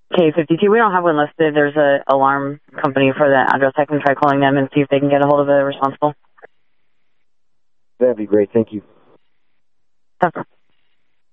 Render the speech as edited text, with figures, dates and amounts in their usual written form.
K52. We don't have one listed. There's an alarm company for the address. I can try calling them and see if they can get a hold of the responsible. That'd be great. Thank you. Okay.